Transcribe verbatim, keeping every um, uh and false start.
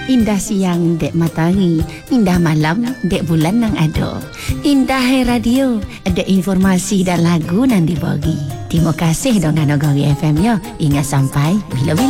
Indah siang dek matahari, indah malam dek bulan nang ado. Indah hai radio, ada informasi dan lagu nan dibagi. Terima kasih dengan Nagari F M ya. Ingat sampai bila-bila.